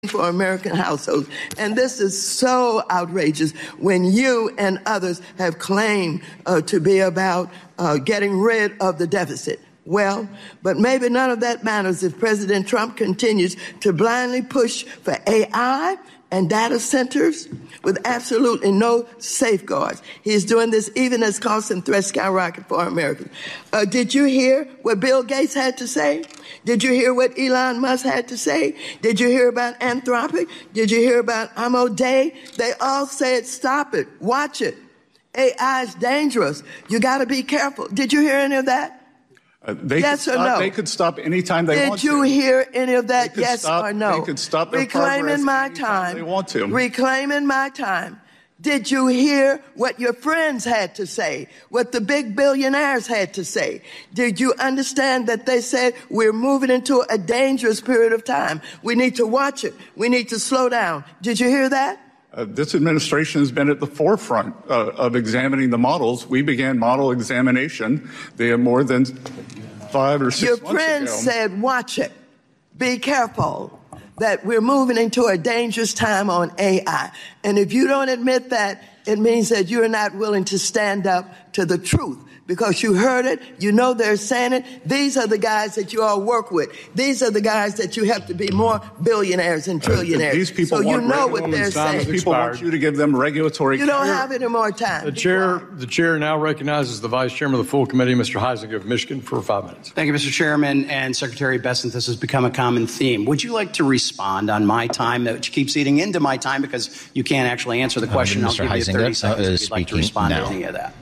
for American households. And this is so outrageous when you and others have claimed to be about getting rid of the deficit. Well, but maybe none of that matters if President Trump continues to blindly push for AI and data centers with absolutely no safeguards. He's doing this even as costs and threats skyrocket for Americans. Did you hear what Bill Gates had to say? Did you hear what Elon Musk had to say? Did you hear about Anthropic? Did you hear about Amo Day? They all said, stop it, watch it. AI is dangerous. You got to be careful. Did you hear any of that? Yes or no? They could stop anytime they want to. Did you hear any of that? Yes or no? They could stop their progress anytime they want to. Reclaiming my time. Did you hear what your friends had to say? What the big billionaires had to say? Did you understand that they said we're moving into a dangerous period of time? We need to watch it. We need to slow down. Did you hear that? This administration has been at the forefront of examining the models. We began model examination. They have more than 5 or 6 months ago. Your friends said, watch it. Be careful that we're moving into a dangerous time on AI. And if you don't admit that, it means that you're not willing to stand up to the truth. Because you heard it, you know they're saying it. These are the guys that you all work with. These are the guys that you have to be more billionaires and trillionaires. These people so you know what they're saying. These people want you to give them regulatory. You don't have any more time. The chair now recognizes the vice chairman of the full committee, Mr. Heisinger of Michigan, for 5 minutes. Thank you, Mr. Chairman and Secretary Bessent. This has become a common theme. Would you like to respond on my time, which keeps eating into my time because you can't actually answer the question? Mr. I'll give you 30 seconds if you'd like to respond to any of that.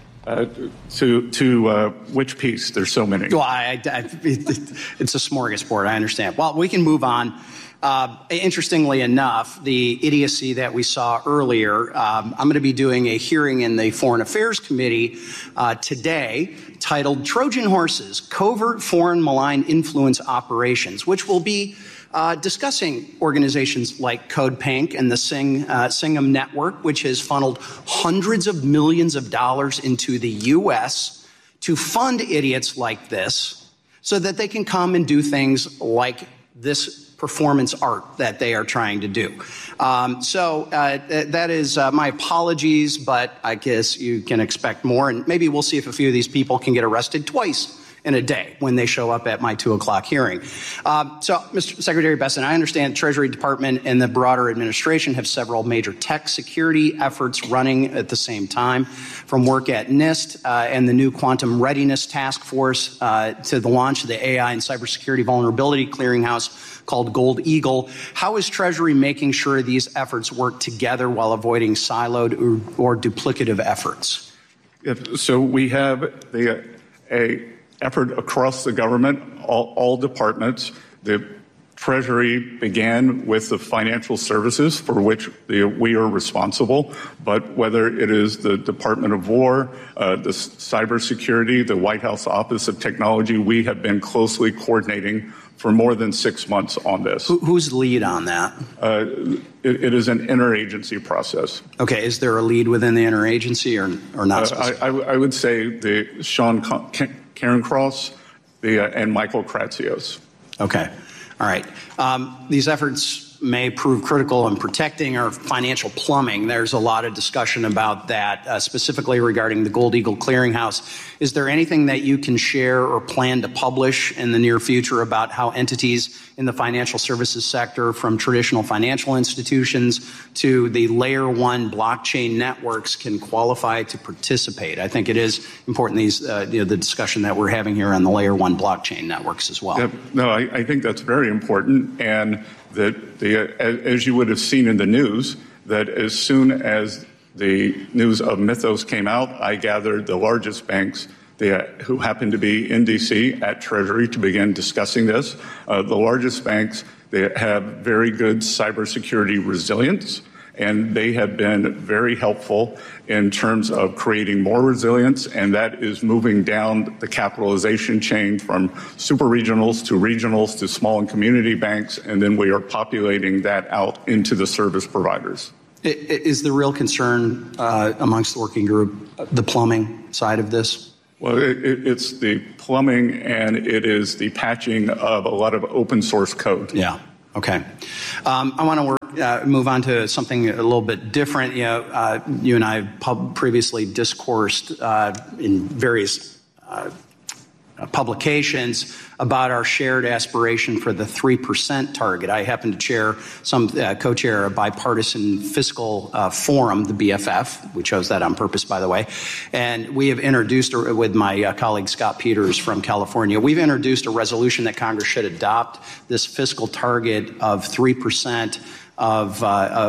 To which piece? There's so many. Well, it's a smorgasbord. I understand. Well, we can move on. Interestingly enough, the idiocy that we saw earlier, I'm going to be doing a hearing in the Foreign Affairs Committee today titled Trojan Horses, Covert Foreign Malign Influence Operations, which will be discussing organizations like Code Pink and the Singham Network, which has funneled hundreds of millions of dollars into the U.S. to fund idiots like this so that they can come and do things like this performance art that they are trying to do. That is my apologies, but I guess you can expect more. And maybe we'll see if a few of these people can get arrested twice in a day when they show up at my 2 o'clock hearing. Mr. Secretary Bessent, I understand the Treasury Department and the broader administration have several major tech security efforts running at the same time, from work at NIST and the new Quantum Readiness Task Force to the launch of the AI and Cybersecurity Vulnerability Clearinghouse called Gold Eagle. How is Treasury making sure these efforts work together while avoiding siloed or duplicative efforts? So we have a effort across the government, all departments. The Treasury began with the financial services for which we are responsible, but whether it is the Department of War, the cybersecurity, the White House Office of Technology, we have been closely coordinating for more than 6 months on this. Who's lead on that? It is an interagency process. Okay, is there a lead within the interagency or not? I would say Sean Cairncross and Michael Kratsios. Okay. All right. These efforts may prove critical in protecting our financial plumbing. There's a lot of discussion about that, specifically regarding the Gold Eagle Clearinghouse. Is there anything that you can share or plan to publish in the near future about how entities in the financial services sector, from traditional financial institutions to the layer 1 blockchain networks, can qualify to participate? I think it is important, the discussion that we're having here on the layer 1 blockchain networks as well. No, I think that's very important, and that as you would have seen in the news, that as soon as the news of Mythos came out, I gathered the largest banks who happened to be in D.C. at Treasury to begin discussing this. The largest banks, they have very good cybersecurity resilience, and they have been very helpful in terms of creating more resilience, and that is moving down the capitalization chain from super regionals to small and community banks, and then we are populating that out into the service providers. Is the real concern amongst the working group the plumbing side of this? Well, it's the plumbing, and it is the patching of a lot of open source code. Yeah. Okay. I want to move on to something a little bit different. You and I have previously discoursed in various publications about our shared aspiration for the 3% target. I happen to co-chair a bipartisan fiscal forum, the BFF. We chose that on purpose, by the way. And we have introduced, with my colleague Scott Peters from California, we've introduced a resolution that Congress should adopt this fiscal target of 3% of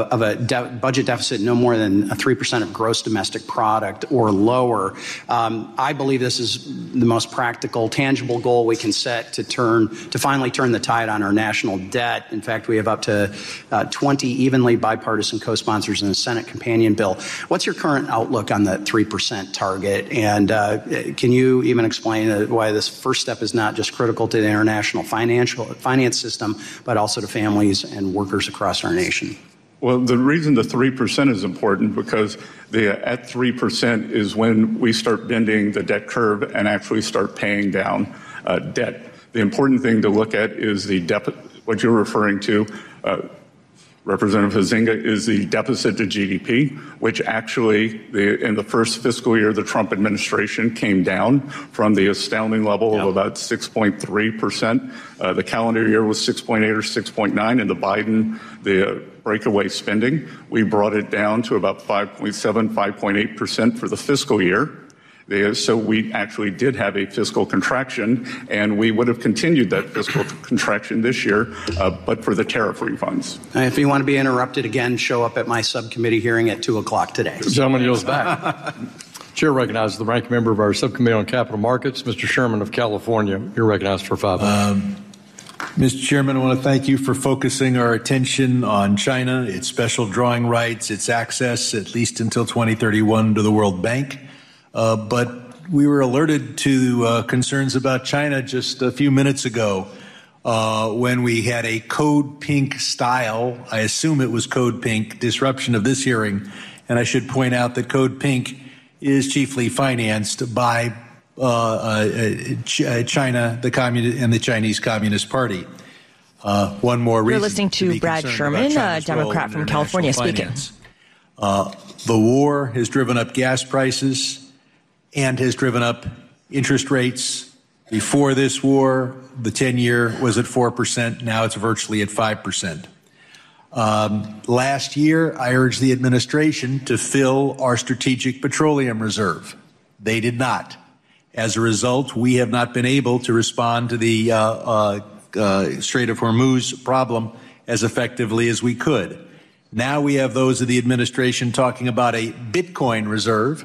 a budget deficit no more than 3% of gross domestic product or lower. I believe this is the most practical, tangible goal we can set to finally turn the tide on our national debt. In fact, we have up to 20 evenly bipartisan co-sponsors in the Senate companion bill. What's your current outlook on the 3% target? And can you even explain why this first step is not just critical to the international finance system, but also to families and workers across our nation? Well, the reason the 3% is important because at 3% is when we start bending the debt curve and actually start paying down debt. The important thing to look at is what you're referring to, Representative Huizenga, is the deficit to GDP, which actually in the first fiscal year of the Trump administration came down from the astounding level of about 6.3%. The calendar year was 6.8 or 6.9, and the breakaway spending, we brought it down to about 5.7, 5.8% for the fiscal year. So we actually did have a fiscal contraction, and we would have continued that fiscal contraction this year, but for the tariff refunds. If you want to be interrupted again, show up at my subcommittee hearing at 2 o'clock today. The gentleman yields back. Chair recognizes the ranking member of our subcommittee on capital markets, Mr. Sherman of California. You're recognized for 5 minutes. Mr. Chairman, I want to thank you for focusing our attention on China, its special drawing rights, its access, at least until 2031, to the World Bank. But we were alerted to concerns about China just a few minutes ago when we had a Code Pink style, I assume it was Code Pink, disruption of this hearing. And I should point out that Code Pink is chiefly financed by China, the Communist, and the Chinese Communist Party. One more reason. You're listening to Brad Sherman, a Democrat from California, speaking. The war has driven up gas prices and has driven up interest rates. Before this war, the 10-year was at 4%. Now it's virtually at 5%. Last year, I urged the administration to fill our strategic petroleum reserve. They did not. As a result, we have not been able to respond to the Strait of Hormuz problem as effectively as we could. Now we have those of the administration talking about a Bitcoin reserve.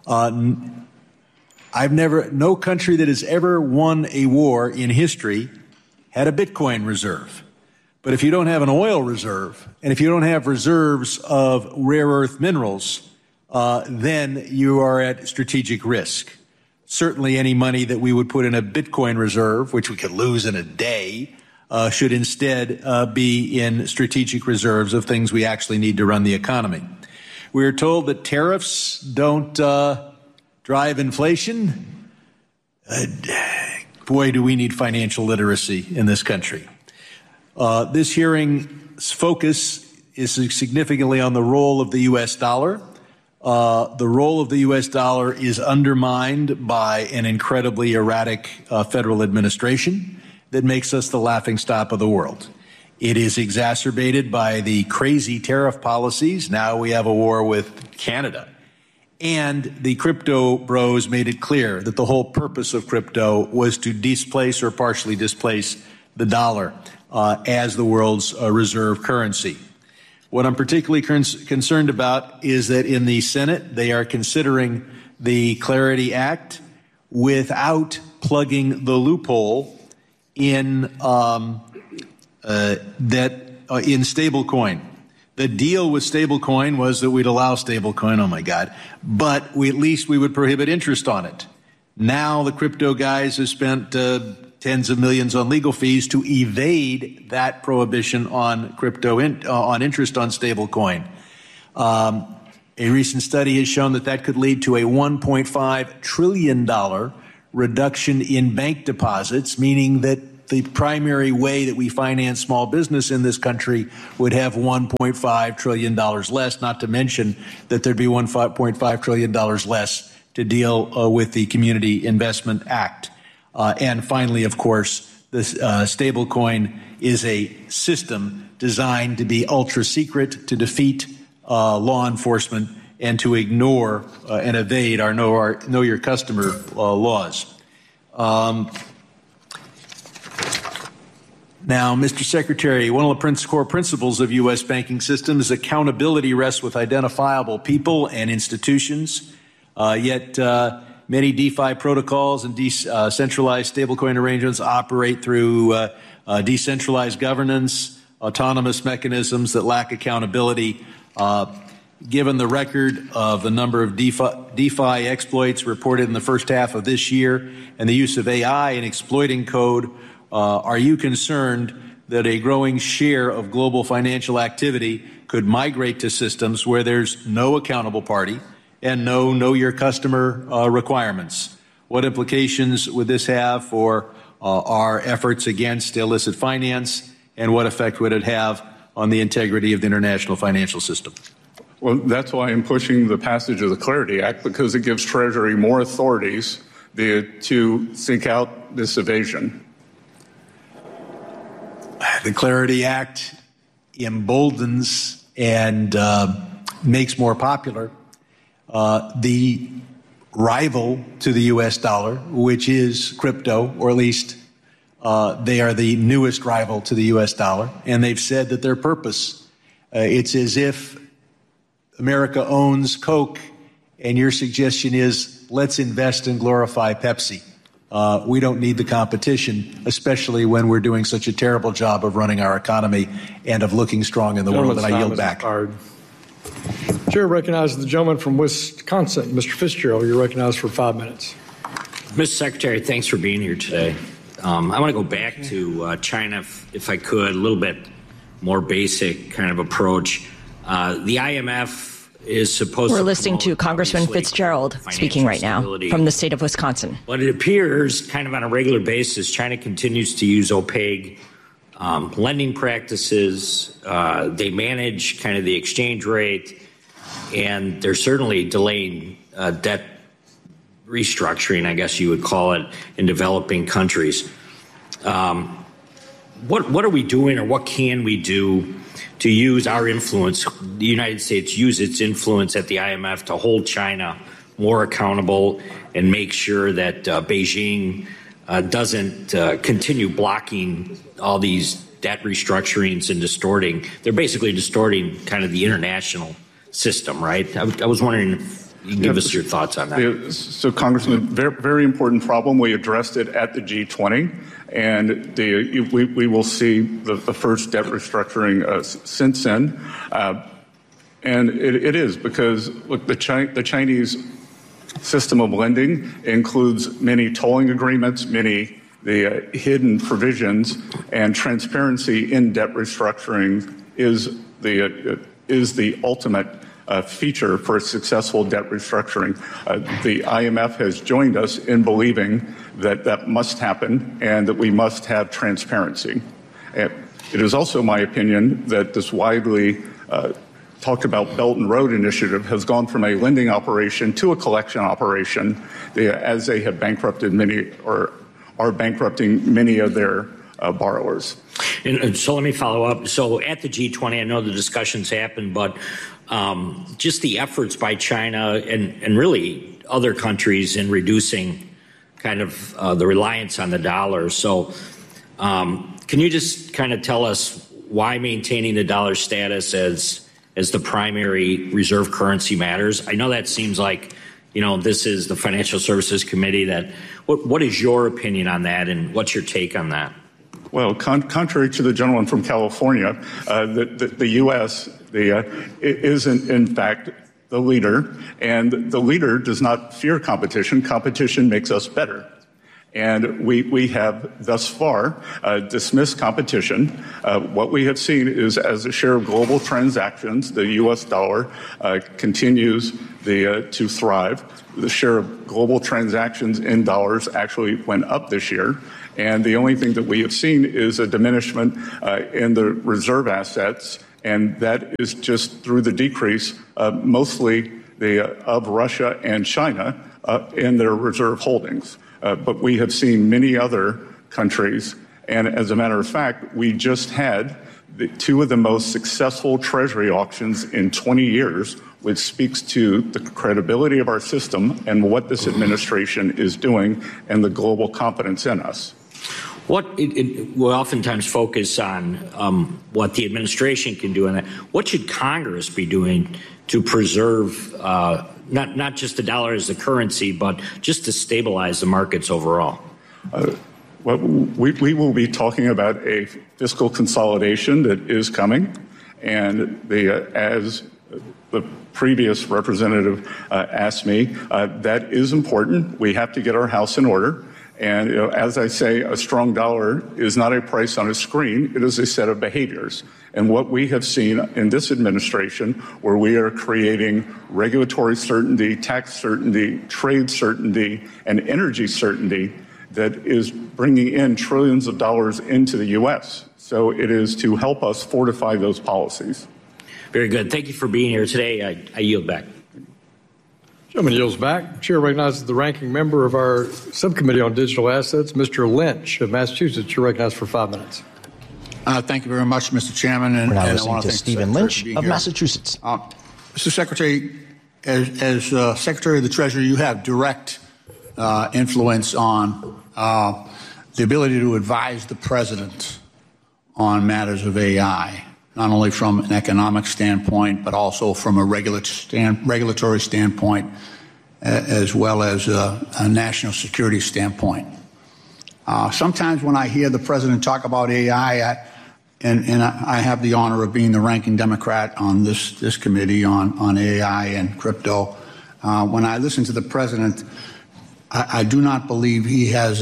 No country that has ever won a war in history had a Bitcoin reserve. But if you don't have an oil reserve, and if you don't have reserves of rare earth minerals, then you are at strategic risk. Certainly any money that we would put in a Bitcoin reserve, which we could lose in a day, should instead be in strategic reserves of things we actually need to run the economy. We are told that tariffs don't drive inflation. Boy, do we need financial literacy in this country. This hearing's focus is significantly on the role of the U.S. dollar. The role of the U.S. dollar is undermined by an incredibly erratic federal administration that makes us the laughingstock of the world. It is exacerbated by the crazy tariff policies. Now we have a war with Canada. And the crypto bros made it clear that the whole purpose of crypto was to displace or partially displace the dollar as the world's reserve currency. What I'm particularly concerned about is that in the Senate, they are considering the Clarity Act without plugging the loophole in stablecoin. The deal with stablecoin was that we'd allow stablecoin, oh my God, but at least we would prohibit interest on it. Now the crypto guys have spent tens of millions on legal fees to evade that prohibition on crypto on interest on stablecoin. A recent study has shown that could lead to a $1.5 trillion reduction in bank deposits, meaning that the primary way that we finance small business in this country would have $1.5 trillion less, not to mention that there'd be $1.5 trillion less to deal with the Community Investment Act. And finally, of course, this stablecoin is a system designed to be ultra secret, to defeat law enforcement, and to ignore and evade our know your customer laws. Now, Mr. Secretary, one of the core principles of U.S. banking system is accountability rests with identifiable people and institutions. Yet many DeFi protocols and decentralized stablecoin arrangements operate through decentralized governance, autonomous mechanisms that lack accountability. Given the record of the number of DeFi exploits reported in the first half of this year and the use of AI in exploiting code, are you concerned that a growing share of global financial activity could migrate to systems where there's no accountable party and no know your customer requirements? What implications would this have for our efforts against illicit finance, and what effect would it have on the integrity of the international financial system? Well, that's why I'm pushing the passage of the Clarity Act, because it gives Treasury more authorities to seek out this evasion. The Clarity Act emboldens and makes more popular the rival to the U.S. dollar, which is crypto, or at least they are the newest rival to the U.S. dollar. And they've said that their purpose, it's as if America owns Coke, and your suggestion is let's invest and glorify Pepsi. We don't need the competition, especially when we're doing such a terrible job of running our economy and of looking strong in the world. And I yield back. Chair recognizes the gentleman from Wisconsin, Mr. Fitzgerald. You're recognized for 5 minutes. Mr. Secretary, thanks for being here today. I want to go back to China, if I could, a little bit more basic kind of approach. The IMF is supposed We're to listening to Congressman Fitzgerald speaking right now from the state of Wisconsin. But it appears kind of on a regular basis, China continues to use opaque lending practices. They manage kind of the exchange rate, and they're certainly delaying debt restructuring, I guess you would call it, in developing countries. What are we doing, or what can we do to use our influence, the United States use its influence at the IMF to hold China more accountable and make sure that Beijing doesn't continue blocking all these debt restructurings and distorting? They're basically distorting kind of the international system, right? I was wondering if you can give us your thoughts on that. So, Congressman, very important problem. We addressed it at the G20, and we will see the first debt restructuring since then. And it is because, look, the Chinese system of lending includes many tolling agreements, many the hidden provisions, and transparency in debt restructuring is the ultimate feature for successful debt restructuring. The IMF has joined us in believing that that must happen and that we must have transparency. It is also my opinion that this widely talked about Belt and Road Initiative has gone from a lending operation to a collection operation, as they have bankrupted many, or are bankrupting many of their borrowers. And so let me follow up. So at the G20, I know the discussions happened, but just the efforts by China and really other countries in reducing kind of the reliance on the dollar. So can you just kind of tell us why maintaining the dollar status as the primary reserve currency matters? I know that seems like, this is the Financial Services Committee. What is your opinion on that, and what's your take on that? Well, contrary to the gentleman from California, the U.S. isn't, in fact, the leader, and the leader does not fear competition. Competition makes us better. And we have thus far dismissed competition. What we have seen is as the share of global transactions, the U.S. dollar continues to thrive. The share of global transactions in dollars actually went up this year. And the only thing that we have seen is a diminishment in the reserve assets, and that is just through the decrease, mostly of Russia and China in their reserve holdings. But we have seen many other countries, and as a matter of fact, we just had two of the most successful Treasury auctions in 20 years, which speaks to the credibility of our system and what this administration is doing and the global confidence in us. We'll oftentimes focus on what the administration can do, and what should Congress be doing to preserve not just the dollar as the currency, but just to stabilize the markets overall? Well, we will be talking about a fiscal consolidation that is coming, and as the previous representative asked me, that is important. We have to get our house in order. And as I say, a strong dollar is not a price on a screen. It is a set of behaviors. And what we have seen in this administration, where we are creating regulatory certainty, tax certainty, trade certainty, and energy certainty, that is bringing in trillions of dollars into the U.S. So it is to help us fortify those policies. Very good. Thank you for being here today. I yield back. Gentleman yields back. Chair recognizes the ranking member of our subcommittee on digital assets, Mr. Lynch of Massachusetts. You're recognized for 5 minutes. Thank you very much, Mr. Chairman. We're now listening to Stephen Lynch of Massachusetts. Mr. Secretary, as Secretary of the Treasury, you have direct influence on the ability to advise the president on matters of AI, not only from an economic standpoint, but also from a regulatory standpoint, as well as a national security standpoint. Sometimes when I hear the president talk about AI, and I have the honor of being the ranking Democrat on this committee on AI and crypto, when I listen to the president, I do not believe he has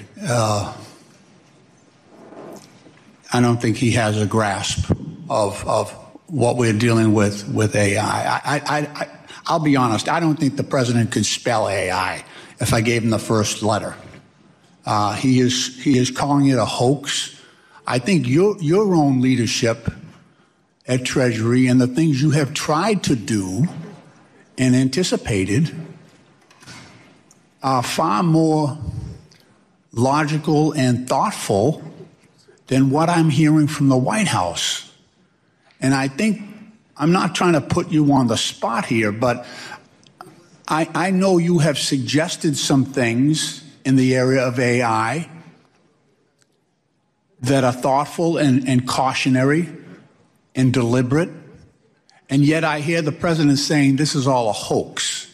I don't think he has a grasp of what we're dealing with AI. I'll be honest, I don't think the president could spell AI if I gave him the first letter. He is calling it a hoax. I think your own leadership at Treasury and the things you have tried to do and anticipated are far more logical and thoughtful than what I'm hearing from the White House. And I think, I'm not trying to put you on the spot here, but I know you have suggested some things in the area of AI that are thoughtful and cautionary and deliberate, and yet I hear the president saying this is all a hoax.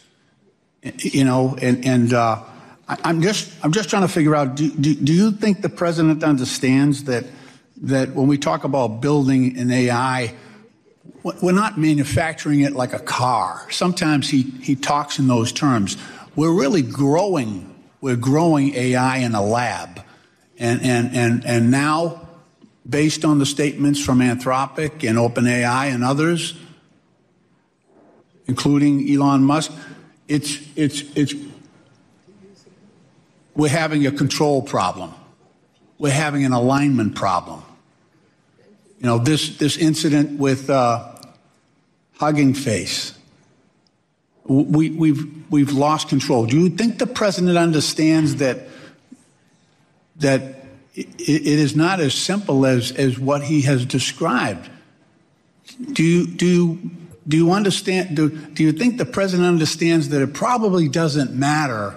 I'm just trying to figure out, do you think the president understands that when we talk about building an AI, we're not manufacturing it like a car? Sometimes he talks in those terms. We're really growing AI in a lab. And now, based on the statements from Anthropic and OpenAI and others, including Elon Musk, we're having a control problem. We're having an alignment problem. This incident with Hugging Face, we've lost control. Do you think the president understands that it is not as simple as what he has described? Do you understand? Do you think the president understands that it probably doesn't matter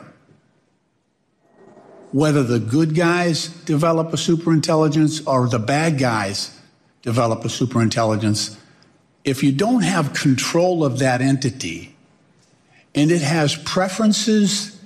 whether the good guys develop a superintelligence or the bad guys develop a superintelligence? If you don't have control of that entity and it has preferences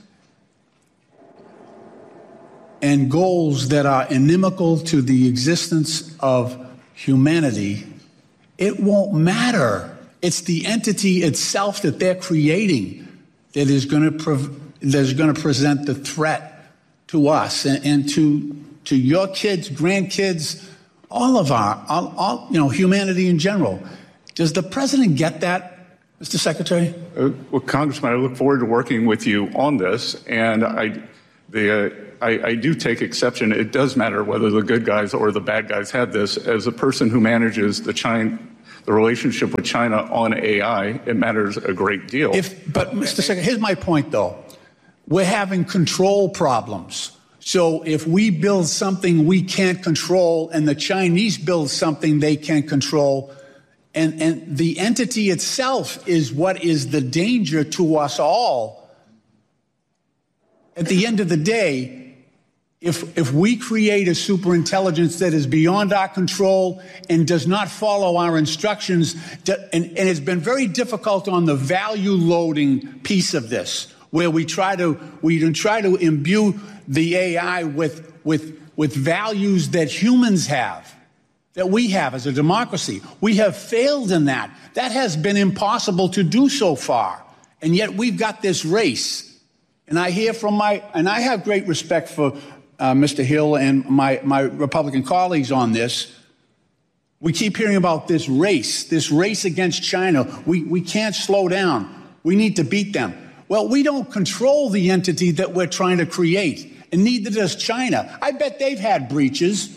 and goals that are inimical to the existence of humanity, it won't matter. It's the entity itself that they're creating that is going to present the threat to us and to your kids, grandkids, all of humanity in general. Does the president get that, Mr. Secretary? Well, Congressman, I look forward to working with you on this, and I do take exception. It does matter whether the good guys or the bad guys have this. As a person who manages the relationship with China on AI, it matters a great deal. But Mr. Secretary, here's my point, though. We're having control problems. So if we build something we can't control and the Chinese build something they can't control, and the entity itself is what is the danger to us all, at the end of the day, if we create a superintelligence that is beyond our control and does not follow our instructions, and it's been very difficult on the value loading piece of this, where we try to imbue the AI with values that humans have, that we have as a democracy. We have failed in that. That has been impossible to do so far. And yet we've got this race. And I hear from and I have great respect for Mr. Hill and my Republican colleagues on this. We keep hearing about this race against China. We can't slow down. We need to beat them. Well, we don't control the entity that we're trying to create, and neither does China. I bet they've had breaches.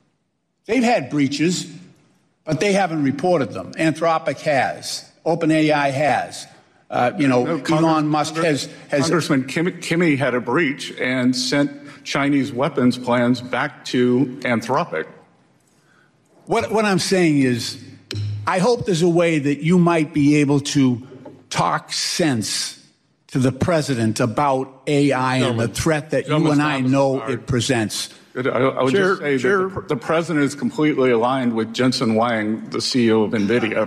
But they haven't reported them. Anthropic has. OpenAI has. Elon Musk has. Congressman Kimmy had a breach and sent Chinese weapons plans back to Anthropic. What I'm saying is, I hope there's a way that you might be able to talk sense to the president about AI and the threat that you and I know it presents. I would just say that the president is completely aligned with Jensen Huang, the CEO of NVIDIA.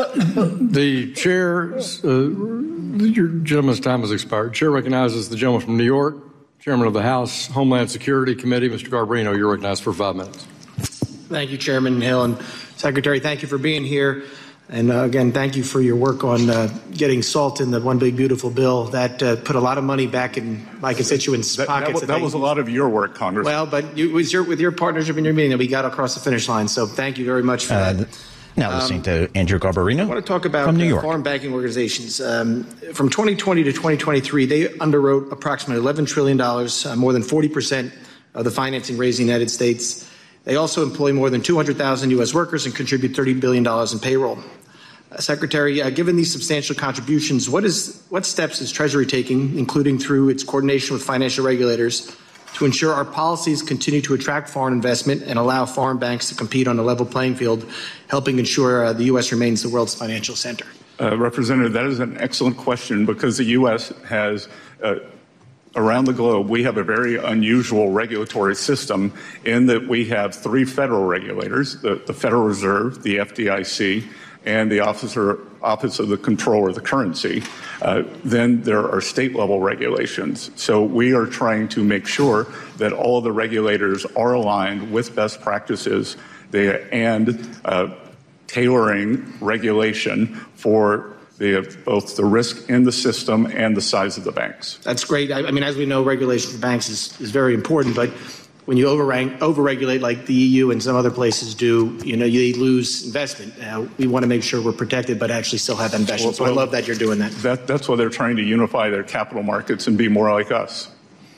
The chair, your gentleman's time has expired. Chair recognizes the gentleman from New York, Chairman of the House Homeland Security Committee, Mr. Garbarino. You're recognized for 5 minutes. Thank you, Chairman Hill, and Secretary. Thank you for being here. And again, thank you for your work on getting salt in the One Big Beautiful Bill. That put a lot of money back in my constituents' pockets. That was a lot of your work, Congressman. Well, but with your partnership and your meeting that we got across the finish line. So thank you very much for that. Now listening to Andrew Garbarino. I want to talk about from New York. Foreign banking organizations. From 2020 to 2023, they underwrote approximately $11 trillion, more than 40% of the financing raised in the United States. They also employ more than 200,000 U.S. workers and contribute $30 billion in payroll. Secretary, given these substantial contributions, what steps is Treasury taking, including through its coordination with financial regulators, to ensure our policies continue to attract foreign investment and allow foreign banks to compete on a level playing field, helping ensure the U.S. remains the world's financial center? Representative, that is an excellent question because the U.S. has around the globe, we have a very unusual regulatory system in that we have 3 federal regulators, the Federal Reserve, the FDIC, and the Office of the Comptroller of the Currency. Then there are state-level regulations. So we are trying to make sure that all the regulators are aligned with best practices and tailoring regulation for both the risk in the system and the size of the banks. That's great. I mean, as we know, regulation for banks is very important, but when you overregulate like the EU and some other places do, you lose investment. We want to make sure we're protected, but actually still have investment. So I love that you're doing that. That's why they're trying to unify their capital markets and be more like us.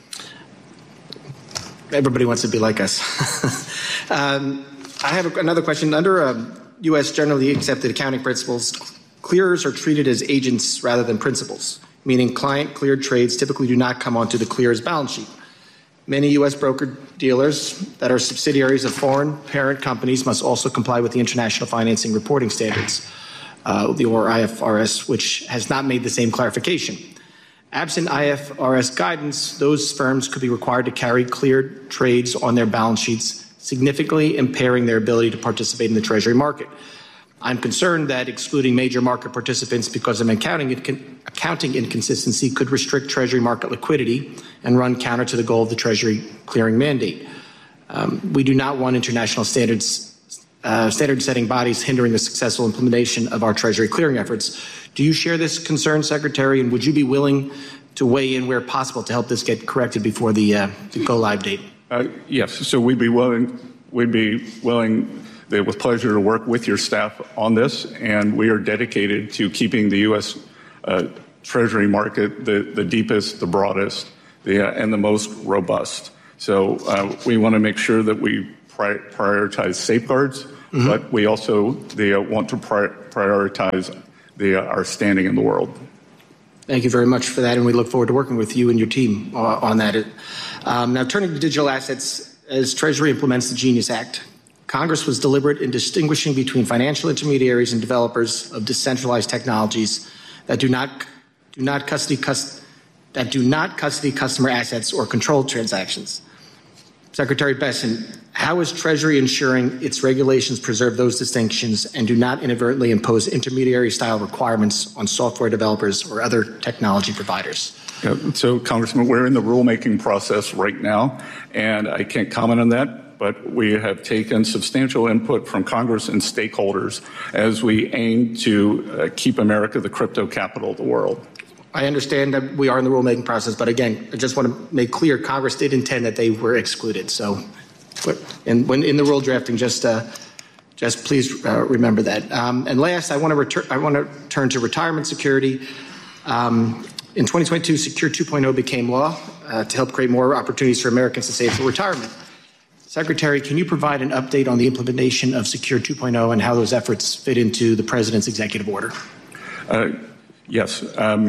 Everybody wants to be like us. I have another question. Under U.S. generally accepted accounting principles, clearers are treated as agents rather than principals, meaning client-cleared trades typically do not come onto the clearer's balance sheet. Many U.S. broker-dealers that are subsidiaries of foreign parent companies must also comply with the International Financing Reporting Standards, or IFRS, which has not made the same clarification. Absent IFRS guidance, those firms could be required to carry cleared trades on their balance sheets, significantly impairing their ability to participate in the Treasury market. I'm concerned that excluding major market participants because of accounting inconsistency could restrict Treasury market liquidity and run counter to the goal of the Treasury clearing mandate. We do not want international standard-setting bodies hindering the successful implementation of our Treasury clearing efforts. Do you share this concern, Secretary, and would you be willing to weigh in where possible to help this get corrected before the go-live date? Yes. So we'd be willing, with pleasure, to work with your staff on this, and we are dedicated to keeping the U.S. Treasury market the deepest, the broadest, and the most robust. So we want to make sure that we prioritize safeguards, but we also want to prioritize our standing in the world. Thank you very much for that, and we look forward to working with you and your team on that. Now, turning to digital assets, as Treasury implements the GENIUS Act, Congress was deliberate in distinguishing between financial intermediaries and developers of decentralized technologies that do not custody customer assets or controlled transactions. Secretary Bessent, how is Treasury ensuring its regulations preserve those distinctions and do not inadvertently impose intermediary-style requirements on software developers or other technology providers? Yeah, so, Congressman, we're in the rulemaking process right now, and I can't comment on that, but we have taken substantial input from Congress and stakeholders as we aim to keep America the crypto capital of the world. I understand that we are in the rulemaking process, but again, I just want to make clear Congress did intend that they were excluded. So, when in the rule drafting, just please remember that. And last, I want to turn to retirement security. In 2022, Secure 2.0 became law to help create more opportunities for Americans to save for retirement. Secretary, can you provide an update on the implementation of Secure 2.0 and how those efforts fit into the President's executive order? Yes.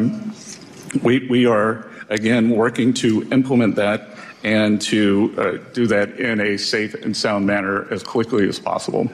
We are, again, working to implement that and to do that in a safe and sound manner as quickly as possible.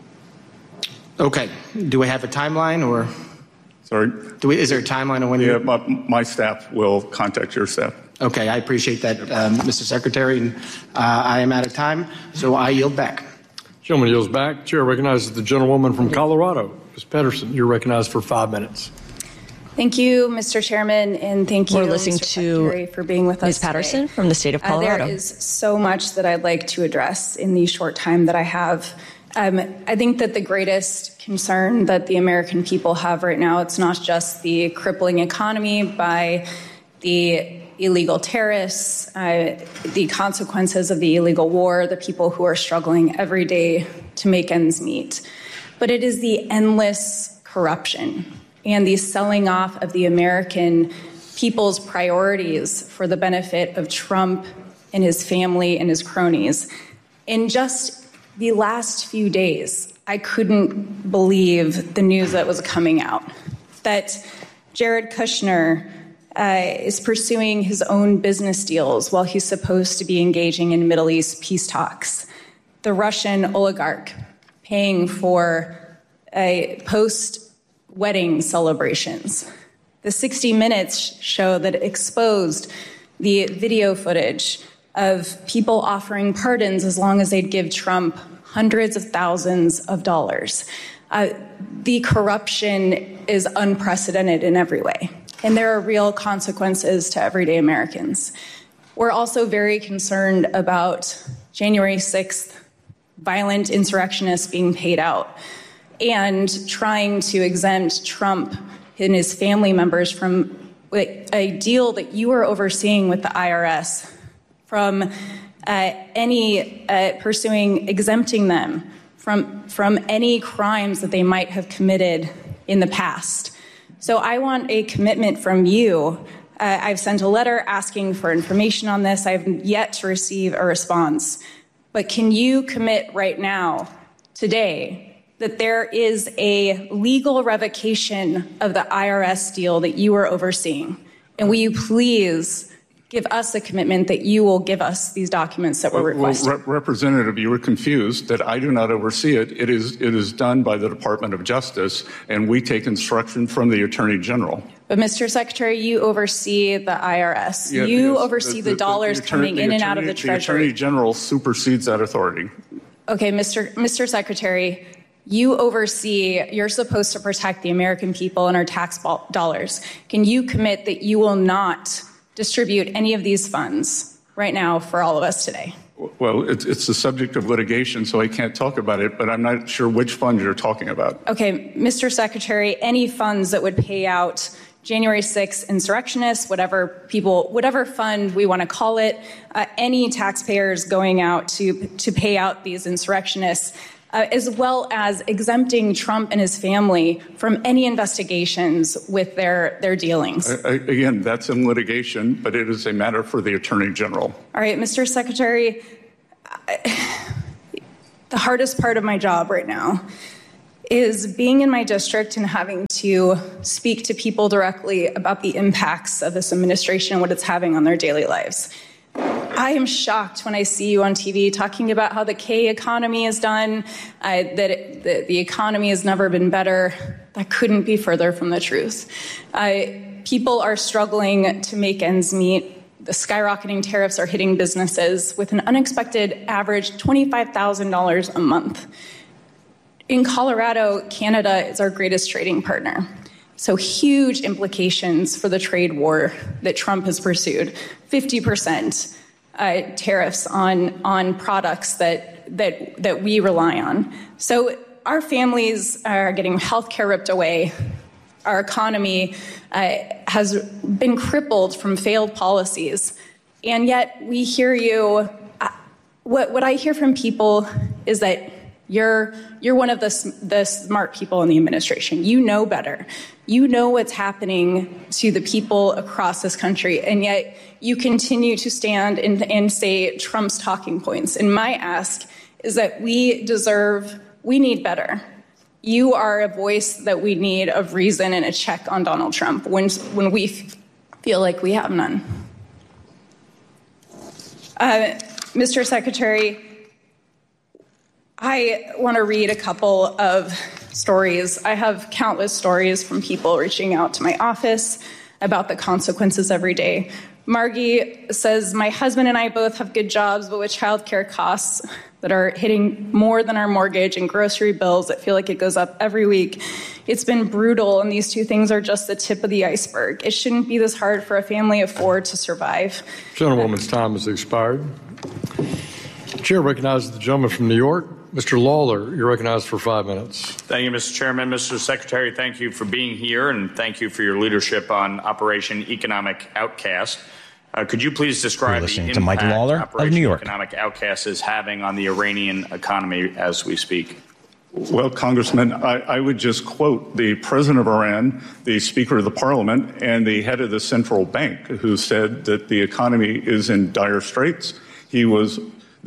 Okay. Do we have a timeline or? Sorry? Is there a timeline on when you? Yeah, my staff will contact your staff. Okay, I appreciate that, Mr. Secretary. And I am out of time, so I yield back. Gentleman yields back. Chair recognizes the gentlewoman from Colorado. Ms. Pedersen, you're recognized for 5 minutes. Thank you, Mr. Chairman, and thank you, We're listening Mr. Secretary, for being with us Ms. Patterson today. From the state of Colorado. There is so much that I'd like to address in the short time that I have. I think that the greatest concern that the American people have right now, it's not just the crippling economy by the illegal terrorists, the consequences of the illegal war, the people who are struggling every day to make ends meet, but it is the endless corruption and the selling off of the American people's priorities for the benefit of Trump and his family and his cronies. In just the last few days, I couldn't believe the news that was coming out, that Jared Kushner is pursuing his own business deals while he's supposed to be engaging in Middle East peace talks. The Russian oligarch paying for post-wedding celebrations. The 60 Minutes show that exposed the video footage of people offering pardons as long as they'd give Trump hundreds of thousands of dollars. The corruption is unprecedented in every way, and there are real consequences to everyday Americans. We're also very concerned about January 6th violent insurrectionists being paid out and trying to exempt Trump and his family members from a deal that you are overseeing with the IRS from exempting them from any crimes that they might have committed in the past. So I want a commitment from you. I've sent a letter asking for information on this. I've yet to receive a response. But can you commit right now, today, that there is a legal revocation of the IRS deal that you are overseeing? And will you please give us a commitment that you will give us these documents that were requested? Well, Representative, you were confused that I do not oversee it. It is done by the Department of Justice, and we take instruction from the Attorney General. But, Mr. Secretary, you oversee the IRS. Yeah, you oversee the dollars coming in and out of the Treasury. The Attorney General supersedes that authority. Okay, Mr. Secretary, you're supposed to protect the American people and our tax dollars. Can you commit that you will not distribute any of these funds right now for all of us today? Well, it's the subject of litigation, so I can't talk about it, but I'm not sure which funds you're talking about. Okay, Mr. Secretary, any funds that would pay out January 6th insurrectionists, whatever fund we want to call it, any taxpayers going out to pay out these insurrectionists, as well as exempting Trump and his family from any investigations with their dealings. Again, that's in litigation, but it is a matter for the Attorney General. All right, Mr. Secretary, the hardest part of my job right now is being in my district and having to speak to people directly about the impacts of this administration and what it's having on their daily lives. I am shocked when I see you on TV talking about how the K economy is done, that the economy has never been better. That couldn't be further from the truth. People are struggling to make ends meet. The skyrocketing tariffs are hitting businesses with an unexpected average $25,000 a month. In Colorado, Canada is our greatest trading partner. So huge implications for the trade war that Trump has pursued. 50% tariffs on products that we rely on. So our families are getting healthcare ripped away. Our economy has been crippled from failed policies. And yet we hear you. What I hear from people is that you're one of the smart people in the administration. You know better. You know what's happening to the people across this country, and yet you continue to stand and say Trump's talking points. And my ask is that we need better. You are a voice that we need of reason and a check on Donald Trump when we feel like we have none. Mr. Secretary, I want to read a couple of stories. I have countless stories from people reaching out to my office about the consequences every day. Margie says, my husband and I both have good jobs, but with childcare costs that are hitting more than our mortgage and grocery bills that feel like it goes up every week, it's been brutal, and these two things are just the tip of the iceberg. It shouldn't be this hard for a family of four to survive. Gentlewoman's time has expired. The chair recognizes the gentleman from New York. Mr. Lawler, you're recognized for 5 minutes. Thank you, Mr. Chairman. Mr. Secretary, thank you for being here, and thank you for your leadership on Operation Economic Outcast. Could you please describe the impact Mike Lawler Operation of New York. Economic Outcast is having on the Iranian economy as we speak? Well, Congressman, I would just quote the president of Iran, the Speaker of the Parliament, and the head of the central bank, who said that the economy is in dire straits. He was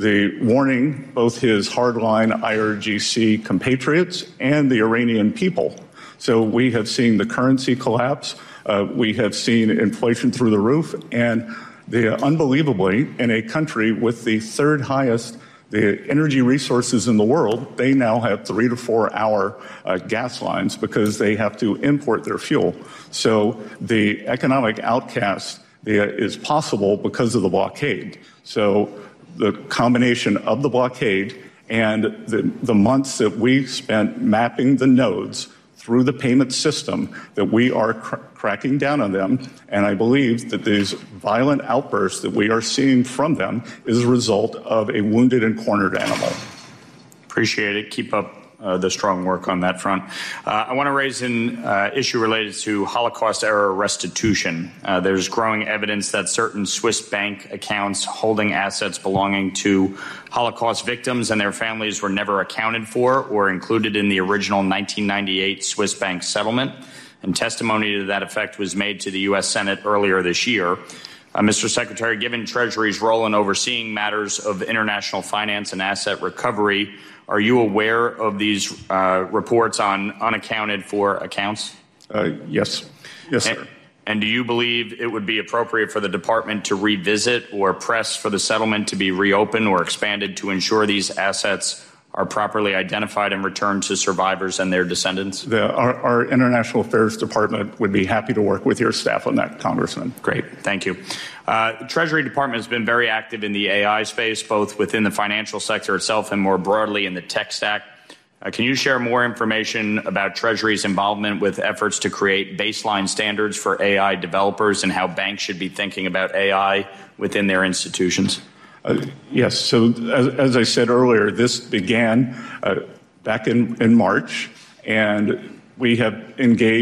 warning both his hardline IRGC compatriots and the Iranian people. So we have seen the currency collapse. We have seen inflation through the roof. And unbelievably, in a country with the third highest energy resources in the world, they now have 3 to 4 hour gas lines because they have to import their fuel. So the economic outcast is possible because of the blockade. So the combination of the blockade and the months that we spent mapping the nodes through the payment system, that we are cracking down on them. And I believe that these violent outbursts that we are seeing from them is a result of a wounded and cornered animal. Appreciate it. Keep up the strong work on that front. I want to raise an issue related to Holocaust-era restitution. There's growing evidence that certain Swiss bank accounts holding assets belonging to Holocaust victims and their families were never accounted for or included in the original 1998 Swiss bank settlement. And testimony to that effect was made to the U.S. Senate earlier this year. Mr. Secretary, given Treasury's role in overseeing matters of international finance and asset recovery, are you aware of these reports on unaccounted for accounts? Yes. Yes, sir. And do you believe it would be appropriate for the department to revisit or press for the settlement to be reopened or expanded to ensure these assets are properly identified and returned to survivors and their descendants? Our International Affairs Department would be happy to work with your staff on that, Congressman. Great. Thank you. The Treasury Department has been very active in the AI space, both within the financial sector itself and more broadly in the tech stack. Can you share more information about Treasury's involvement with efforts to create baseline standards for AI developers and how banks should be thinking about AI within their institutions? Yes. So as I said earlier, this began back in March, and we have engaged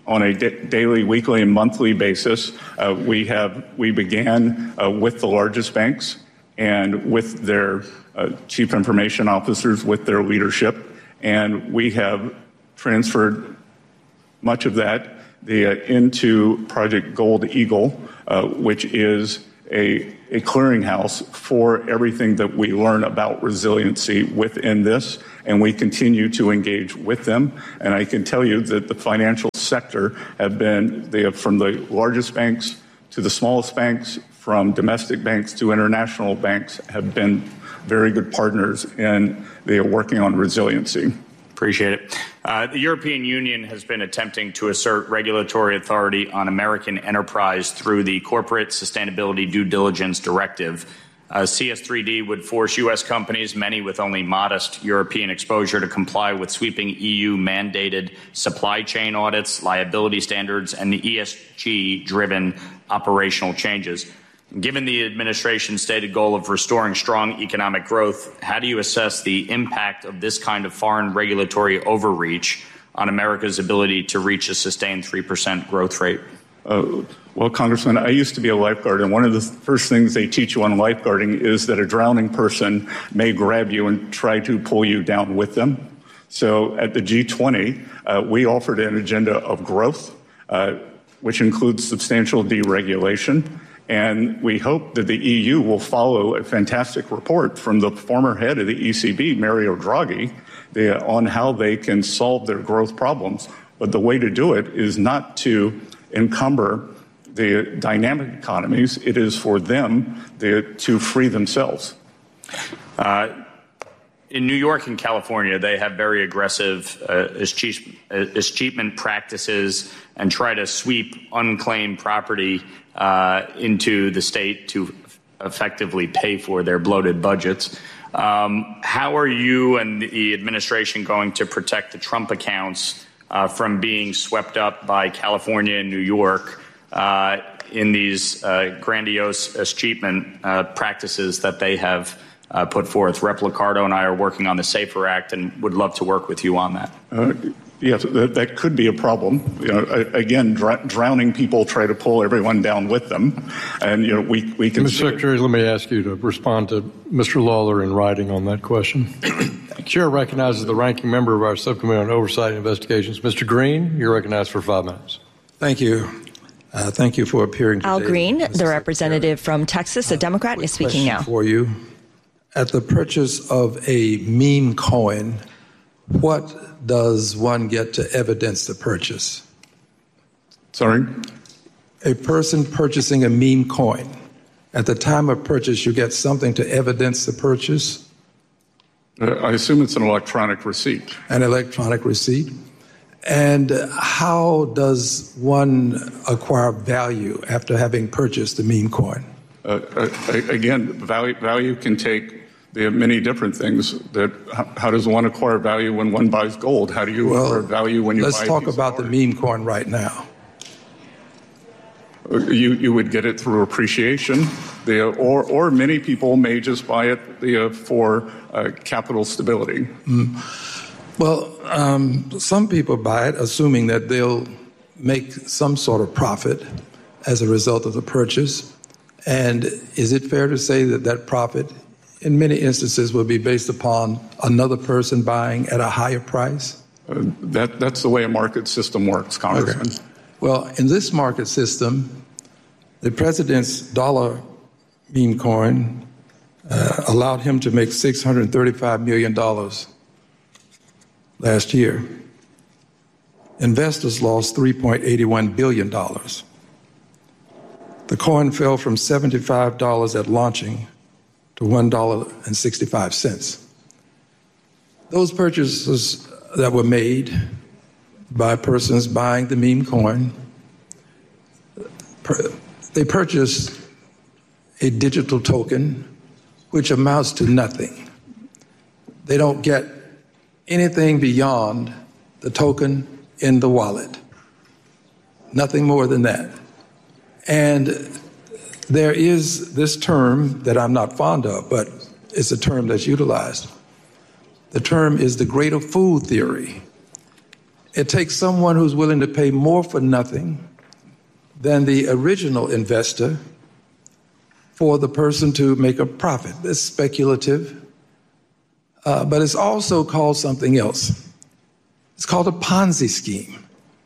on a daily, weekly, and monthly basis. We began with the largest banks and with their chief information officers, with their leadership, and we have transferred much of that into Project Gold Eagle, which is a clearinghouse for everything that we learn about resiliency within this, and we continue to engage with them. And I can tell you that the financial sector from the largest banks to the smallest banks, from domestic banks to international banks, have been very good partners in working on resiliency. Appreciate it. The European Union has been attempting to assert regulatory authority on American enterprise through the Corporate Sustainability Due Diligence Directive. CS3D would force U.S. companies, many with only modest European exposure, to comply with sweeping EU-mandated supply chain audits, liability standards, and the ESG-driven operational changes. Given the administration's stated goal of restoring strong economic growth, how do you assess the impact of this kind of foreign regulatory overreach on America's ability to reach a sustained 3% growth rate? Well, Congressman, I used to be a lifeguard, and one of the first things they teach you on lifeguarding is that a drowning person may grab you and try to pull you down with them. So at the G20, we offered an agenda of growth, which includes substantial deregulation. And we hope that the EU will follow a fantastic report from the former head of the ECB, Mario Draghi, on how they can solve their growth problems. But the way to do it is not to encumber the dynamic economies. It is for them to free themselves. In New York and California, they have very aggressive escheatment practices and try to sweep unclaimed property into the state to effectively pay for their bloated budgets. How are you and the administration going to protect the Trump accounts from being swept up by California and New York in these grandiose escheatment practices that they have put forth? Rep. Liccardo and I are working on the SAFER Act and would love to work with you on that. Yes, that could be a problem. Again, drowning people try to pull everyone down with them, and we can. Mr. Secretary, let me ask you to respond to Mr. Lawler in writing on that question. The Chair recognizes the ranking member of our subcommittee on oversight and investigations, Mr. Green. You're recognized for 5 minutes. Thank you. Thank you for appearing today. Al Green, the representative from Texas, a Democrat, is speaking now. For you, at the purchase of a meme coin, what does one get to evidence the purchase? Sorry? A person purchasing a meme coin. At the time of purchase, you get something to evidence the purchase? I assume it's an electronic receipt. An electronic receipt. And how does one acquire value after having purchased the meme coin? Again, value can take many different things. How does one acquire value when one buys gold? How do you acquire value when you buy? Let's talk about the meme coin right now. You would get it through appreciation, or many people may just buy it for capital stability. Well, some people buy it assuming that they'll make some sort of profit as a result of the purchase. And is it fair to say that that profit, in many instances, will be based upon another person buying at a higher price? That's the way a market system works, Congressman. Okay. Well, in this market system, the president's dollar meme coin allowed him to make $635 million last year. Investors lost $3.81 billion. The coin fell from $75 at launching to $1.65. Those purchases that were made by persons buying the meme coin, they purchased a digital token which amounts to nothing. They don't get anything beyond the token in the wallet. Nothing more than that. And there is this term that I'm not fond of, but it's a term that's utilized. The term is the greater fool theory. It takes someone who's willing to pay more for nothing than the original investor for the person to make a profit. It's speculative, but it's also called something else. It's called a Ponzi scheme.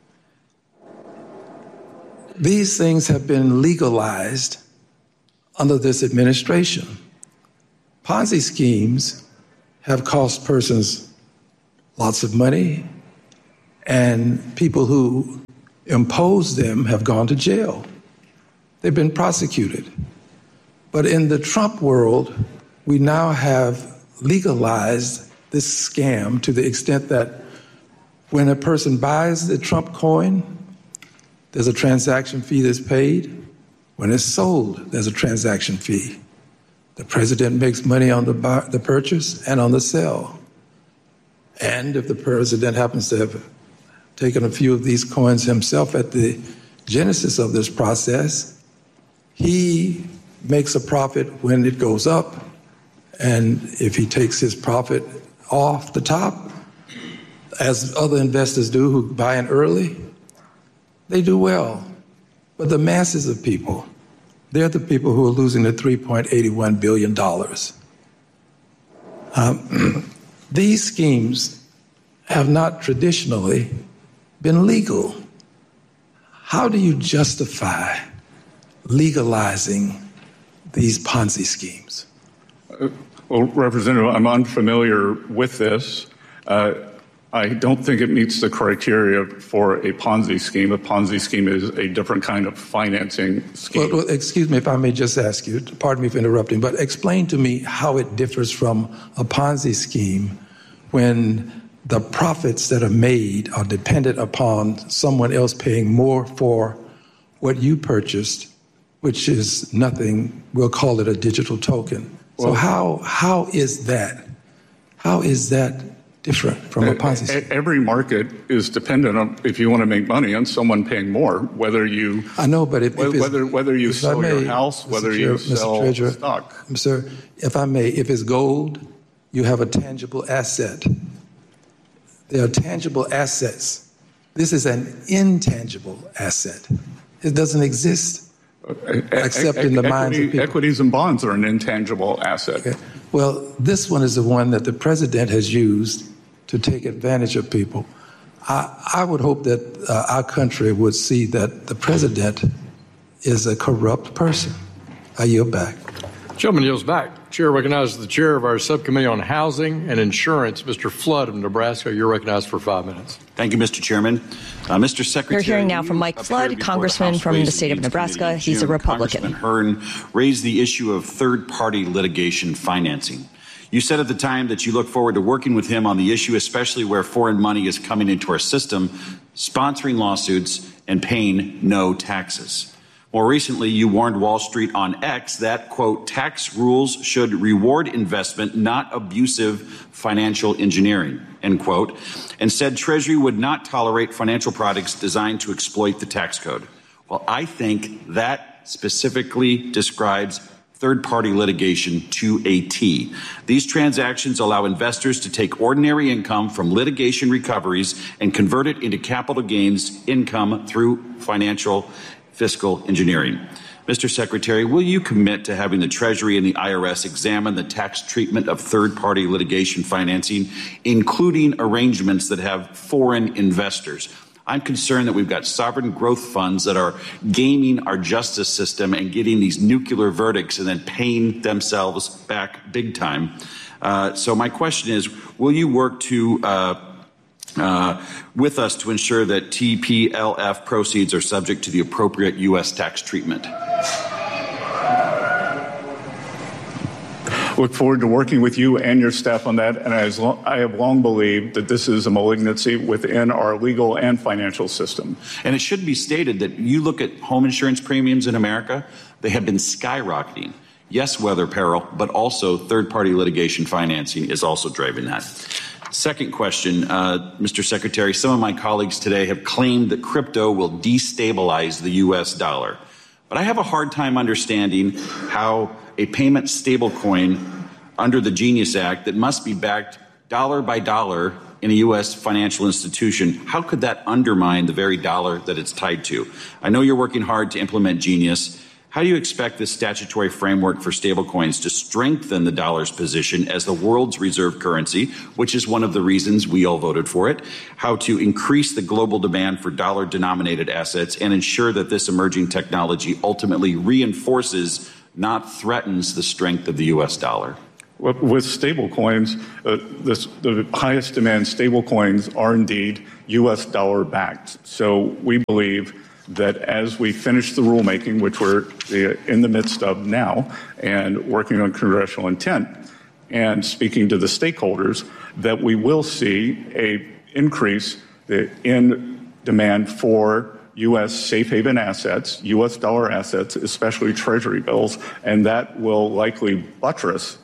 These things have been legalized under this administration. Ponzi schemes have cost persons lots of money, and people who impose them have gone to jail. They've been prosecuted. But in the Trump world, we now have legalized this scam to the extent that when a person buys the Trump coin, there's a transaction fee that's paid. When it's sold, there's a transaction fee. The president makes money on the purchase and on the sale. And if the president happens to have taken a few of these coins himself at the genesis of this process, he makes a profit when it goes up. And if he takes his profit off the top, as other investors do who buy in early, they do well. But the masses of people, they're the people who are losing the $3.81 billion. These schemes have not traditionally been legal. How do you justify legalizing these Ponzi schemes? Well, Representative, I'm unfamiliar with this. I don't think it meets the criteria for a Ponzi scheme. A Ponzi scheme is a different kind of financing scheme. Well, excuse me if I may just ask you, pardon me for interrupting, but explain to me how it differs from a Ponzi scheme when the profits that are made are dependent upon someone else paying more for what you purchased, which is nothing. We'll call it a digital token. So how is that? How is that different from a Ponzi scheme? Every market is dependent on, if you want to make money, on someone paying more. Whether you, I know, but whether you sell your house, whether you sell stock. Sir, if I may, if it's gold, you have a tangible asset. There are tangible assets. This is an intangible asset. It doesn't exist except in the minds of people. Equities and bonds are an intangible asset. Okay. Well, this one is the one that the president has used to take advantage of people. I would hope that our country would see that the president is a corrupt person. I yield back. Gentleman yields back. Chair recognizes the chair of our subcommittee on housing and insurance, Mr. Flood of Nebraska. You're recognized for 5 minutes. Thank you, Mr. Chairman. Mr. Secretary, you're hearing now from Mike Flood, Congressman from the state of Nebraska. He's a Republican. Congressman Hearn raised the issue of third-party litigation financing. You said at the time that you look forward to working with him on the issue, especially where foreign money is coming into our system, sponsoring lawsuits, and paying no taxes. More recently, you warned Wall Street on X that, quote, tax rules should reward investment, not abusive financial engineering, end quote, and said Treasury would not tolerate financial products designed to exploit the tax code. Well, I think that specifically describes third-party litigation to a T. These transactions allow investors to take ordinary income from litigation recoveries and convert it into capital gains income through financial fiscal engineering. Mr. Secretary, will you commit to having the Treasury and the IRS examine the tax treatment of third-party litigation financing, including arrangements that have foreign investors? I'm concerned that we've got sovereign growth funds that are gaming our justice system and getting these nuclear verdicts and then paying themselves back big time. So my question is, will you work to with us to ensure that TPLF proceeds are subject to the appropriate U.S. tax treatment? Look forward to working with you and your staff on that, and I have long believed that this is a malignancy within our legal and financial system. And it should be stated that you look at home insurance premiums in America, they have been skyrocketing. Yes, weather peril, but also third-party litigation financing is also driving that. Second question, Mr. Secretary, some of my colleagues today have claimed that crypto will destabilize the U.S. dollar. But I have a hard time understanding how a payment stablecoin under the Genius Act that must be backed dollar by dollar in a U.S. financial institution, how could that undermine the very dollar that it's tied to? I know you're working hard to implement Genius. How do you expect this statutory framework for stablecoins to strengthen the dollar's position as the world's reserve currency, which is one of the reasons we all voted for it, how to increase the global demand for dollar-denominated assets and ensure that this emerging technology ultimately reinforces, not threatens, the strength of the U.S. dollar? With stablecoins, the highest demand stablecoins are indeed U.S. dollar backed. So we believe that as we finish the rulemaking, which we're in the midst of now, and working on congressional intent and speaking to the stakeholders, that we will see an increase in demand for U.S. safe haven assets, U.S. dollar assets, especially Treasury bills, and that will likely buttress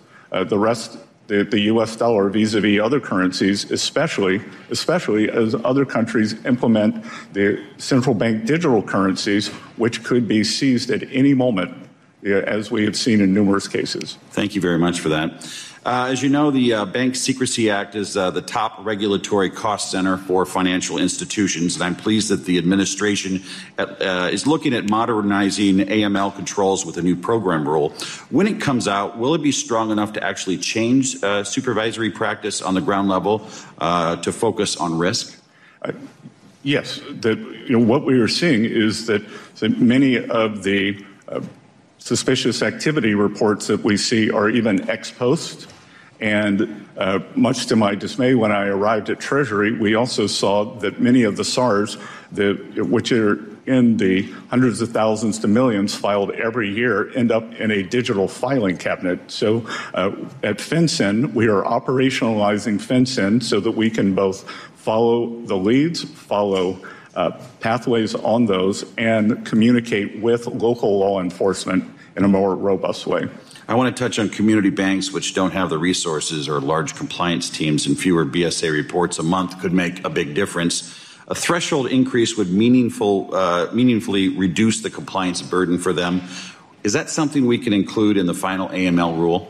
the U.S. dollar vis-a-vis other currencies, especially as other countries implement the central bank digital currencies, which could be seized at any moment, as we have seen in numerous cases. Thank you very much for that. As you know, the Bank Secrecy Act is the top regulatory cost center for financial institutions, and I'm pleased that the administration is looking at modernizing AML controls with a new program rule. When it comes out, will it be strong enough to actually change supervisory practice on the ground level to focus on risk? Yes. What we are seeing is that many of the suspicious activity reports that we see are even ex post. And much to my dismay, when I arrived at Treasury, we also saw that many of the SARs, which are in the hundreds of thousands to millions filed every year, end up in a digital filing cabinet. So at FinCEN, we are operationalizing FinCEN so that we can both follow the leads, follow pathways on those, and communicate with local law enforcement in a more robust way. I want to touch on community banks which don't have the resources or large compliance teams, and fewer BSA reports a month could make a big difference. A threshold increase would meaningfully reduce the compliance burden for them. Is that something we can include in the final AML rule?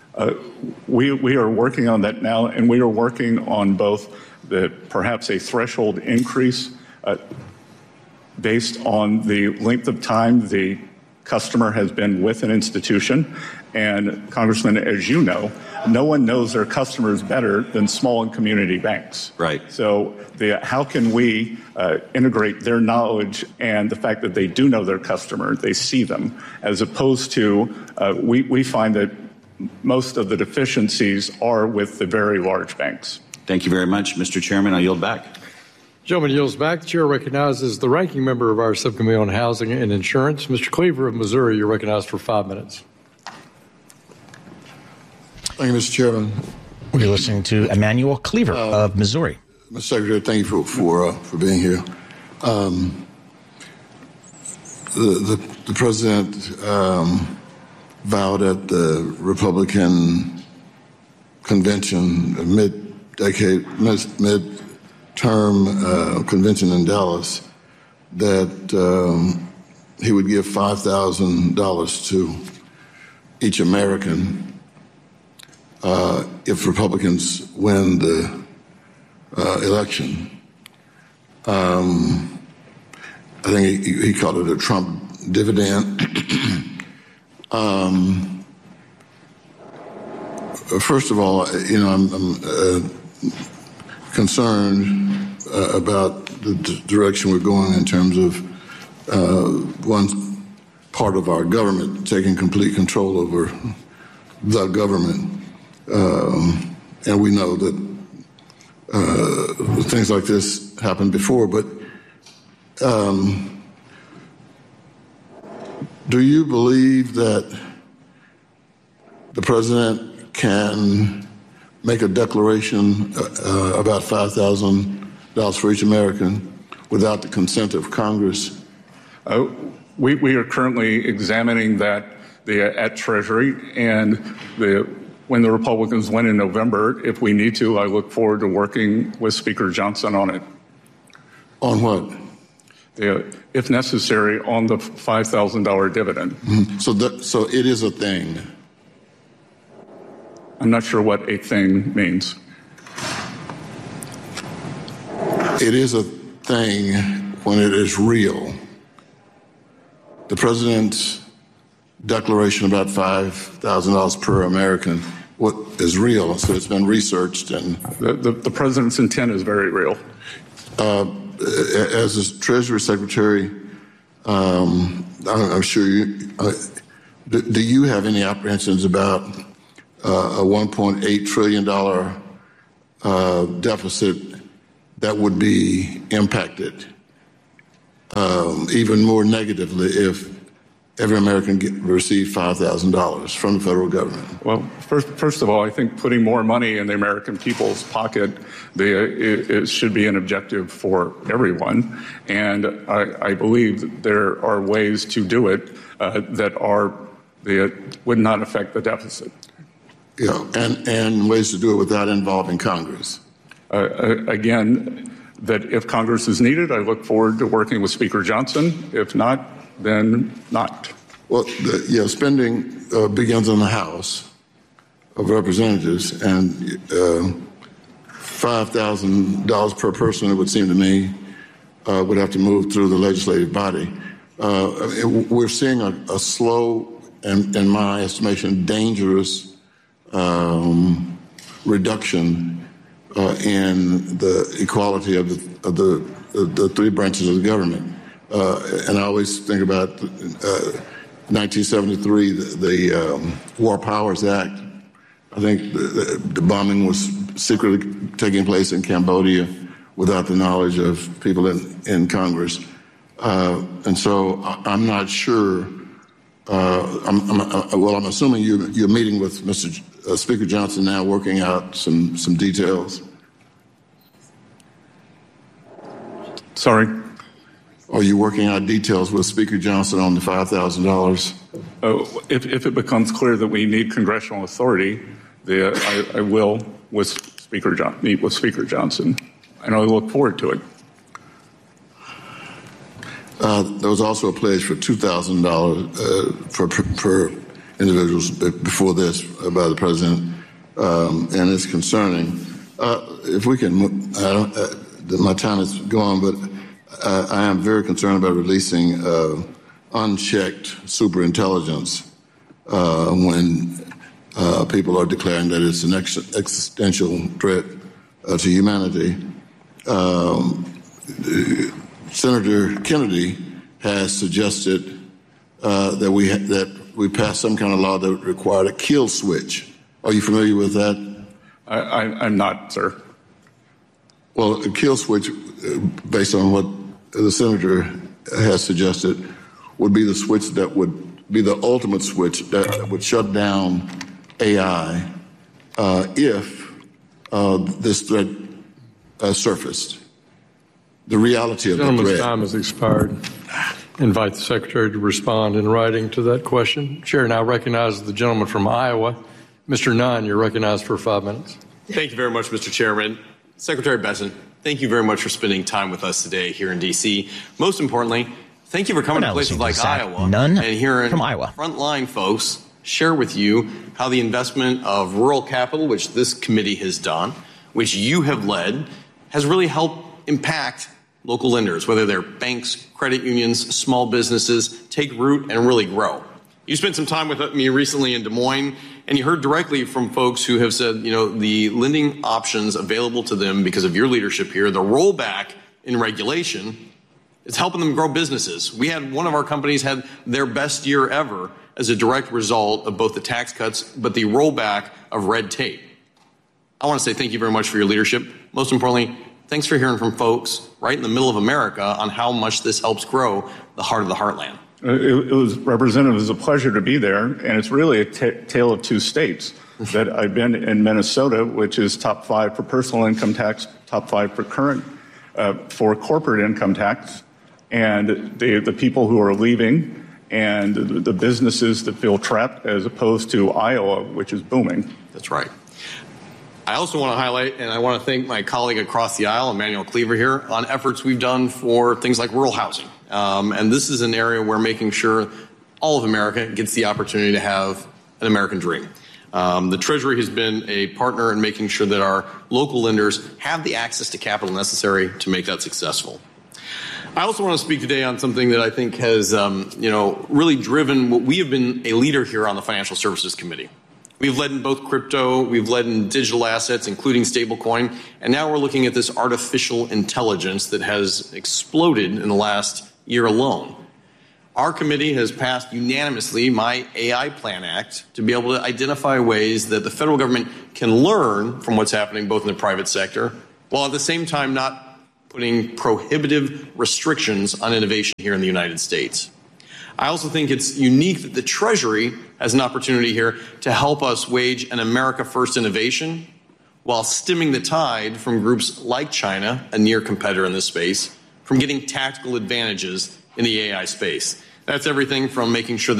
We are working on that now, and we are working on both perhaps a threshold increase based on the length of time the customer has been with an institution. And Congressman, as you know, no one knows their customers better than small and community banks. Right. So how can we integrate their knowledge and the fact that they do know their customer, they see them, as opposed to we find that most of the deficiencies are with the very large banks. Thank you very much, Mr. Chairman. I yield back. Gentleman yields back. The chair recognizes the ranking member of our subcommittee on housing and insurance, Mr. Cleaver of Missouri. You're recognized for 5 minutes. Thank you, Mr. Chairman. We're listening to Emmanuel Cleaver of Missouri. Mr. Secretary, thank you for being here. The president vowed at the Republican convention, mid-term convention in Dallas, that he would give $5,000 to each American if Republicans win the election. I think he called it a Trump dividend. First of all, I'm concerned about the direction we're going in terms of one part of our government taking complete control over the government. And we know that things like this happened before, but do you believe that the president can make a declaration about $5,000 for each American without the consent of Congress? We are currently examining that at Treasury, and when the Republicans win in November, if we need to, I look forward to working with Speaker Johnson on it. On what? If necessary, on the $5,000 dividend. Mm-hmm. So it is a thing. I'm not sure what a thing means. It is a thing when it is real. The president's declaration about $5,000 per American is real, so it's been researched. And the president's intent is very real. As a Treasury Secretary, I'm sure you, do you have any apprehensions about a $1.8 trillion deficit that would be impacted even more negatively if every American received $5,000 from the federal government? Well, first of all, I think putting more money in the American people's pocket it should be an objective for everyone. And I believe that there are ways to do it that would not affect the deficit. Yeah, and ways to do it without involving Congress. Again, that if Congress is needed, I look forward to working with Speaker Johnson. If not, then not. Well, spending begins in the House of Representatives, and $5,000 per person, it would seem to me, would have to move through the legislative body. We're seeing a slow and, in my estimation, dangerous reduction in the equality of the three branches of the government. And I always think about 1973, the War Powers Act. I think the bombing was secretly taking place in Cambodia without the knowledge of people in Congress. And so I'm not sure. I'm assuming you're meeting with Mr. Speaker Johnson now, working out some details. Sorry? Are you working out details with Speaker Johnson on the $5,000? If it becomes clear that we need congressional authority, I will meet with Speaker Johnson, and I look forward to it. There was also a pledge for $2,000 per individuals before this by the president, and it's concerning. If we can, my time is gone, but I am very concerned about releasing unchecked superintelligence when people are declaring that it's an existential threat to humanity. Senator Kennedy has suggested that we pass some kind of law that would require a kill switch. Are you familiar with that? I'm not, sir. Well, a kill switch, based on what the senator has suggested, would be the switch that would be the ultimate switch that would shut down AI if this threat surfaced. The reality of the threat. Gentleman's time has expired. Invite the Secretary to respond in writing to that question. Chair now recognizes the gentleman from Iowa. Mr. Nunn, you're recognized for 5 minutes. Thank you very much, Mr. Chairman. Secretary Bessent, thank you very much for spending time with us today here in D.C. Most importantly, thank you for coming to places like Iowa and hearing frontline folks share with you how the investment of rural capital, which this committee has done, which you have led, has really helped impact local lenders, whether they're banks, credit unions, small businesses, take root and really grow. You spent some time with me recently in Des Moines, and you heard directly from folks who have said, the lending options available to them because of your leadership here, the rollback in regulation, is helping them grow businesses. We had one of our companies had their best year ever as a direct result of both the tax cuts, but the rollback of red tape. I want to say thank you very much for your leadership. Most importantly, thanks for hearing from folks right in the middle of America on how much this helps grow the heart of the heartland. It was, Representative, it was a pleasure to be there, and it's really a tale of two states. That I've been in Minnesota, which is top 5 for personal income tax, top 5 for for corporate income tax, and the people who are leaving and the businesses that feel trapped, as opposed to Iowa, which is booming. That's right. I also want to highlight, and I want to thank my colleague across the aisle, Emmanuel Cleaver here, on efforts we've done for things like rural housing. And this is an area where making sure all of America gets the opportunity to have an American dream. The Treasury has been a partner in making sure that our local lenders have the access to capital necessary to make that successful. I also want to speak today on something that I think has, really driven what we have been a leader here on the Financial Services Committee. We've led in both crypto, we've led in digital assets, including stablecoin, and now we're looking at this artificial intelligence that has exploded in the last year alone. Our committee has passed unanimously my AI Plan Act to be able to identify ways that the federal government can learn from what's happening both in the private sector, while at the same time not putting prohibitive restrictions on innovation here in the United States. I also think it's unique that the Treasury has an opportunity here to help us wage an America First innovation while stemming the tide from groups like China, a near competitor in this space, from getting tactical advantages in the AI space. That's everything from making sure that